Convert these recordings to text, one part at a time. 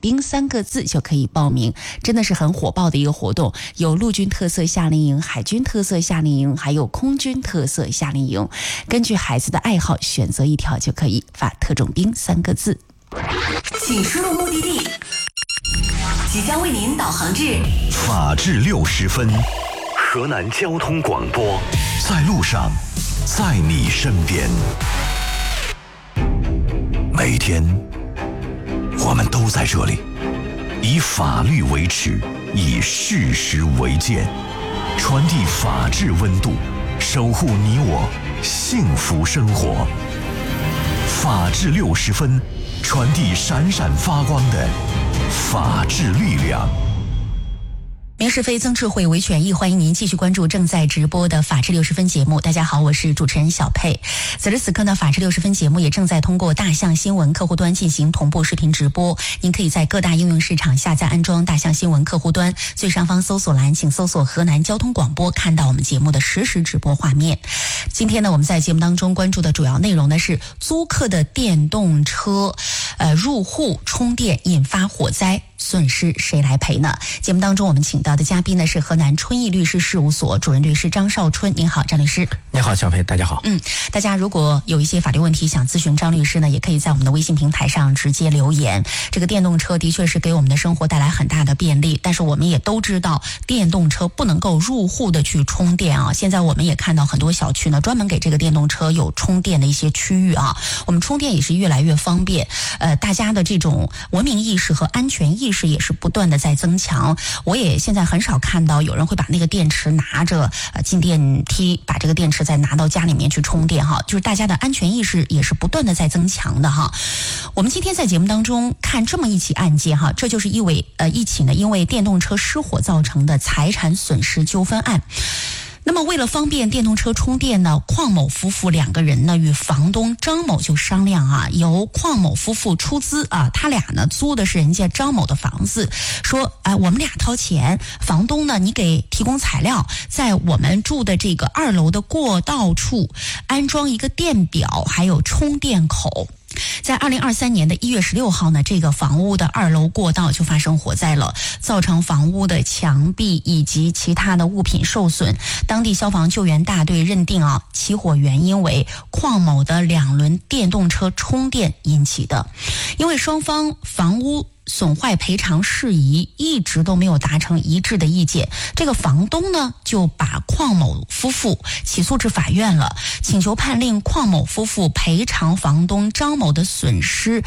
兵3个字就可以报名，真的是很火爆的一个活动，有陆军特色夏令营、海军特色夏令营，还有空军特色夏令营，根据孩子的爱好选择一条就可以，发特种兵3个字。 请输入目的地，即将为您导航至法治60分，河南交通广播，在路上，在你身边。每天我们都在这里，以法律为尺，以事实为鉴，传递法治温度，守护你我幸福生活。法治60分，传递闪闪发光的法治力量。 民事非曾智慧为权益，欢迎您继续关注正在直播的法治60分节目。大家好，我是主持人小佩。此时此刻呢，法治60分节目也正在通过大象新闻客户端进行同步视频直播。您可以在各大应用市场下载安装大象新闻客户端，最上方搜索栏请搜索河南交通广播，看到我们节目的实时直播画面。今天呢，我们在节目当中关注的主要内容呢是租客的电动车入户充电引发火灾，损失谁来赔呢？节目当中我们请到的嘉宾呢是河南春义律师事务所主任律师张少春。您好，张律师。 你好，小佩，大家好。 大家如果有一些法律问题想咨询张律师呢，也可以在我们的微信平台上直接留言。这个电动车的确是给我们的生活带来很大的便利，但是我们也都知道电动车不能够入户的去充电啊。现在我们也看到很多小区呢专门给这个电动车有充电的一些区域啊，我们充电也是越来越方便。大家的这种文明意识和安全意识也是不断的在增强。我也现在很少看到有人会把那个电池拿着进电梯，把这个电池再拿到家里面去充电哈，就是大家的安全意识也是不断的在增强的哈。我们今天在节目当中看这么一起案件哈，这就是一起呢因为电动车失火造成的财产损失纠纷案。那么为了方便电动车充电呢，邝某夫妇2个人呢与房东张某就商量啊，由邝某夫妇出资啊，他俩呢租的是人家张某的房子，说我们俩掏钱，房东呢你给提供材料，在我们住的这个2楼的过道处安装一个电表还有充电口。在2023年的1月16号呢，这个房屋的2楼过道就发生火灾了，造成房屋的墙壁以及其他的物品受损。当地消防救援大队认定起火原因为邝某的2轮电动车充电引起的。因为双方房屋损坏赔偿事宜一直都没有达成一致的意见，这个房东呢就把邝某夫妇起诉至法院了，请求判令邝某夫妇赔偿房东张某的损失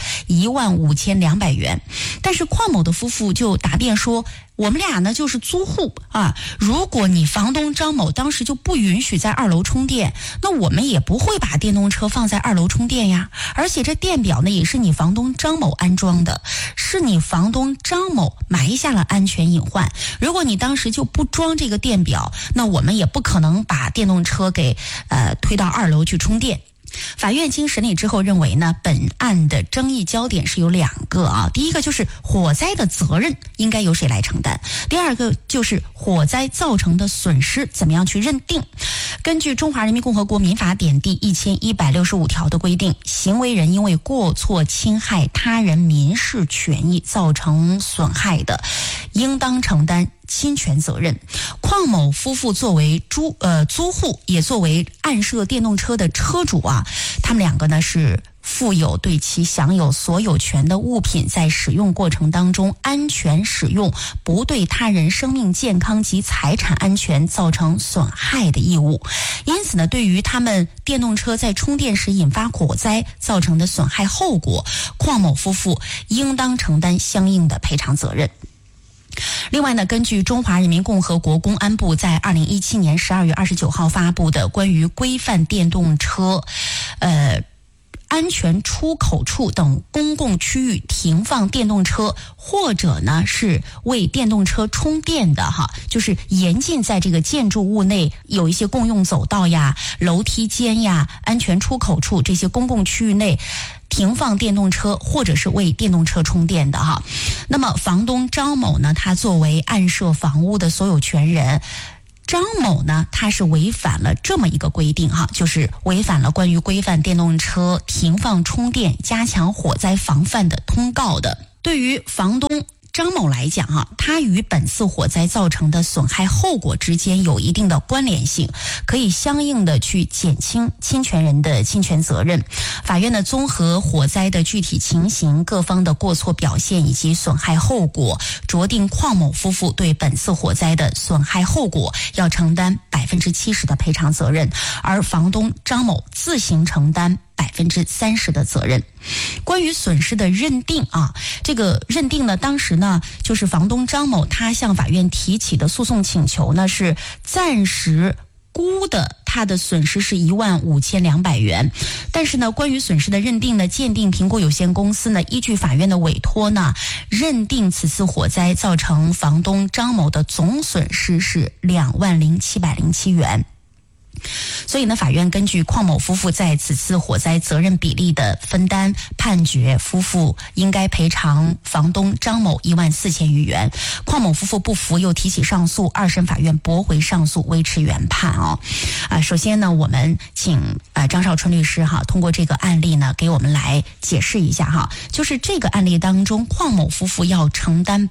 15200元。但是邝某的夫妇就答辩说，我们俩呢就是租户啊，如果你房东张某当时就不允许在2楼充电，那我们也不会把电动车放在2楼充电呀。而且这电表呢也是你房东张某安装的，是你房东张某埋下了安全隐患。如果你当时就不装这个电表，那我们也不可能把电动车给推到2楼去充电。法院经审理之后认为呢，本案的争议焦点是有2个啊。第一个就是火灾的责任应该由谁来承担，第二个就是火灾造成的损失怎么样去认定。根据中华人民共和国民法典第1165条的规定，行为人因为过错侵害他人民事权益造成损害的，应当承担侵权责任。邝某夫妇作为租户，也作为案涉电动车的车主啊，他们2个呢是负有对其享有所有权的物品在使用过程当中安全使用，不对他人生命健康及财产安全造成损害的义务。因此呢，对于他们电动车在充电时引发火灾造成的损害后果，邝某夫妇应当承担相应的赔偿责任。另外呢，根据中华人民共和国公安部在2017年12月29号发布的关于规范电动车安全出口处等公共区域停放电动车，或者呢是为电动车充电的就是严禁在这个建筑物内有一些共用走道呀、楼梯间呀、安全出口处这些公共区域内停放电动车，或者是为电动车充电的那么房东张某呢，他作为案涉房屋的所有权人，张某呢，他是违反了这么一个规定就是违反了关于规范电动车停放充电、加强火灾防范的通告的。 对于房东张某来讲啊，他与本次火灾造成的损害后果之间有一定的关联性，可以相应的去减轻侵权人的侵权责任。法院呢，综合火灾的具体情形、各方的过错表现以及损害后果，酌定邝某夫妇对本次火灾的损害后果要承担70%的赔偿责任，而房东张某自行承担30%的责任。关于损失的认定啊，这个认定呢，当时呢，就是房东张某他向法院提起的诉讼请求呢，是暂时估的他的损失是15200元，但是呢，关于损失的认定呢，鉴定评估有限公司呢，依据法院的委托呢，认定此次火灾造成房东张某的总损失是20707元。所以呢，法院根据邝某夫妇在此次火灾责任比例的分担，判决夫妇应该赔偿房东张某14000余元。邝某夫妇不服，又提起上诉，二审法院驳回上诉，维持原判首先呢，我们请张少春律师通过这个案例呢，给我们来解释一下就是这个案例当中，邝某夫妇要承担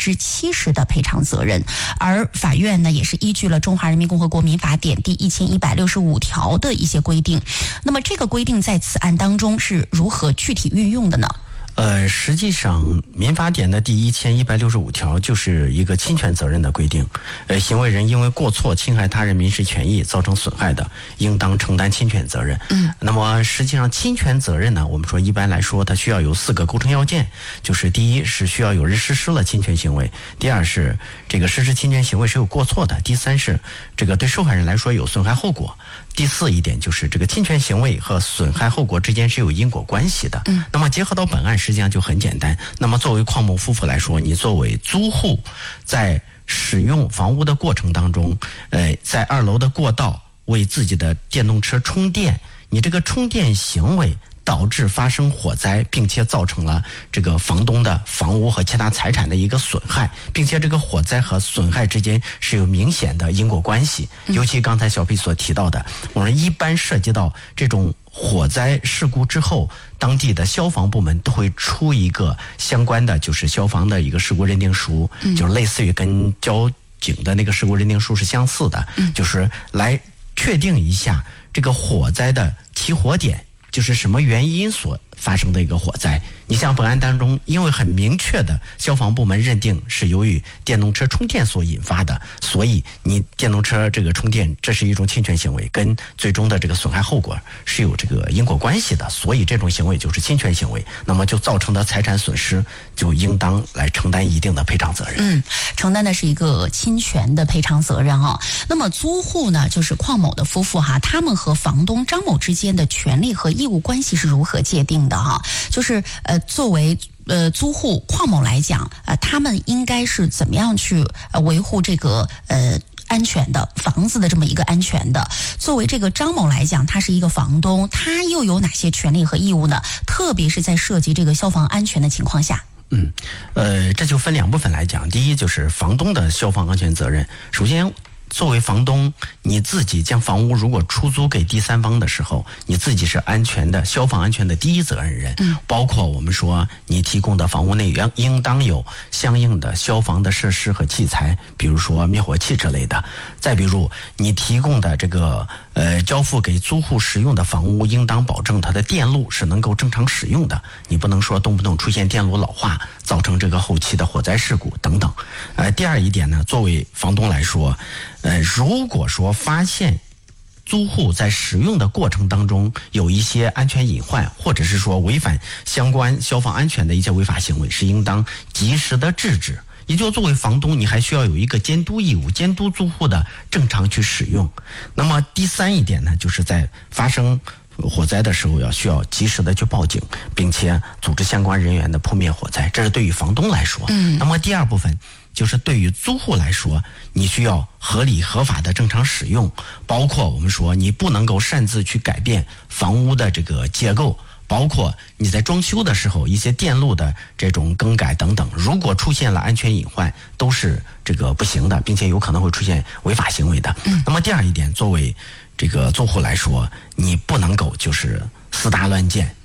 70%的赔偿责任，而法院呢，也是依据了《中华人民共和国民法典》第1165条的一些规定。那么这个规定在此案当中是如何具体运用的呢？ 实际上民法典的第1165条就是一个侵权责任的规定。行为人因为过错侵害他人民事权益造成损害的，应当承担侵权责任。那么实际上侵权责任呢，我们说一般来说它需要有4个构成要件，就是第一是需要有人实施了侵权行为，第二是这个实施侵权行为是有过错的，第三是这个对受害人来说有损害后果，第4一点就是这个侵权行为和损害后果之间是有因果关系的。那么结合到本案实际上就很简单。那么作为邝某夫妇来说，你作为租户在使用房屋的过程当中，在2楼的过道为自己的电动车充电，你这个充电行为导致发生火灾，并且造成了这个房东的房屋和其他财产的一个损害，并且这个火灾和损害之间是有明显的因果关系。尤其刚才小皮所提到的，我们一般涉及到这种火灾事故之后，当地的消防部门都会出一个相关的就是消防的一个事故认定书，就是类似于跟交警的那个事故认定书是相似的，就是来确定一下这个火灾的起火点，就是什么原因所发生的一个火灾。你像本案当中，因为很明确的消防部门认定是由于电动车充电所引发的，所以你电动车这个充电，这是一种侵权行为，跟最终的这个损害后果是有这个因果关系的，所以这种行为就是侵权行为，那么就造成的财产损失就应当来承担一定的赔偿责任。 承担的是一个侵权的赔偿责任那么租户呢，就是邝某的夫妇他们和房东张某之间的权利和义务关系是如何界定的就是作为租户邝某来讲，他们应该是怎么样去维护这个安全的房子的这么一个安全的？作为这个张某来讲，他是一个房东，他又有哪些权利和义务呢？特别是在涉及这个消防安全的情况下。 这就分2部分来讲。第一就是房东的消防安全责任。首先，作为房东，你自己将房屋如果出租给第三方的时候，你自己是安全的消防安全的第一责任人。包括我们说你提供的房屋内应当有相应的消防的设施和器材，比如说灭火器之类的。再比如你提供的这个交付给租户使用的房屋，应当保证它的电路是能够正常使用的，你不能说动不动出现电路老化，造成这个后期的火灾事故等等。第二一点呢，作为房东来说，如果说发现租户在使用的过程当中有一些安全隐患，或者是说违反相关消防安全的一些违法行为，是应当及时的制止。也就作为房东，你还需要有一个监督义务，监督租户的正常去使用。那么第三一点呢，就是在发生火灾的时候需要及时的去报警，并且组织相关人员的扑灭火灾，这是对于房东来说。那么第二部分就是对于租户来说，你需要合理合法的正常使用，包括我们说你不能够擅自去改变房屋的这个结构，包括你在装修的时候一些电路的这种更改等等，如果出现了安全隐患，都是这个不行的，并且有可能会出现违法行为的。那么第二一点，作为这个租户来说，你不能够就是私搭乱建，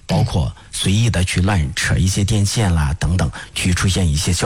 包括随意的去乱扯一些电线啦等等，去出现一些